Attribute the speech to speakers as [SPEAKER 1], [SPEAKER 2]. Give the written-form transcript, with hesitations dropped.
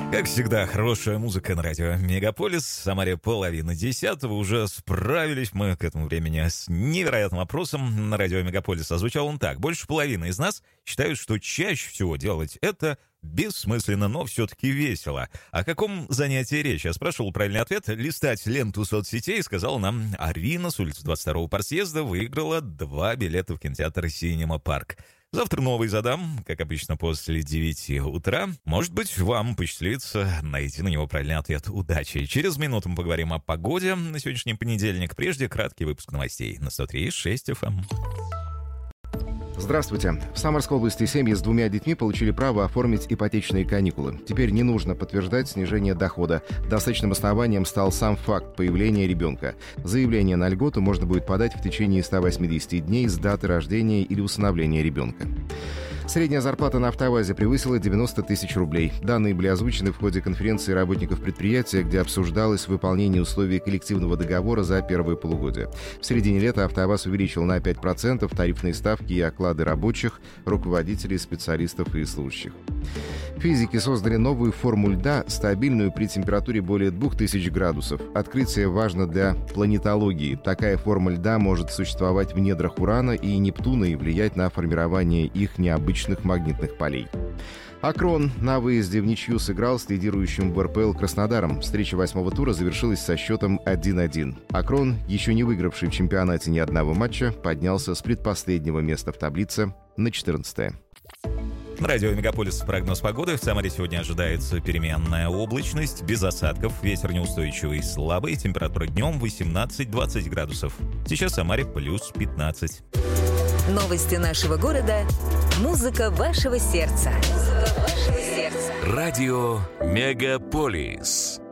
[SPEAKER 1] Как всегда, хорошая музыка на радио Мегаполис. В Самаре 9:30. Уже справились мы к этому времени с невероятным вопросом. На радио Мегаполис озвучал он так. Больше половины из нас считают, что чаще всего делать это бессмысленно, но все-таки весело. О каком занятии речь? Я спрашивал правильный ответ. Листать ленту соцсетей, сказала нам Арина с улицы 22-го парсъезда. Выиграла 2 билета в кинотеатр «Синема Парк». Завтра новый задам, как обычно, после 9 утра. Может быть, вам посчастливится найти на него правильный ответ. Удачи! Через минуту мы поговорим о погоде на сегодняшний понедельник. Прежде краткий выпуск новостей на 103.6 FM.
[SPEAKER 2] Здравствуйте. В Самарской области семьи с 2 детьми получили право оформить ипотечные каникулы. Теперь не нужно подтверждать снижение дохода. Достаточным основанием стал сам факт появления ребенка. Заявление на льготу можно будет подать в течение 180 дней с даты рождения или усыновления ребенка. Средняя зарплата на «АвтоВАЗе» превысила 90 тысяч рублей. Данные были озвучены в ходе конференции работников предприятия, где обсуждалось выполнение условий коллективного договора за первое полугодие. В середине лета «АвтоВАЗ» увеличил на 5% тарифные ставки и оклады рабочих, руководителей, специалистов и служащих. Физики создали новую форму льда, стабильную при температуре более 2000 градусов. Открытие важно для планетологии. Такая форма льда может существовать в недрах Урана и Нептуна и влиять на формирование их необычных магнитных полей. «Акрон» на выезде в ничью сыграл с лидирующим в РПЛ Краснодаром. Встреча 8-го тура завершилась со счетом 1-1. «Акрон», еще не выигравший в чемпионате ни одного матча, поднялся с предпоследнего места в таблице на 14-е.
[SPEAKER 1] На радио Мегаполис прогноз погоды. В Самаре сегодня ожидается переменная облачность, без осадков, ветер неустойчивый, слабый, температура днем 18-20 градусов. Сейчас в Самаре плюс 15.
[SPEAKER 3] Новости нашего города. Музыка вашего сердца.
[SPEAKER 4] Радио Мегаполис.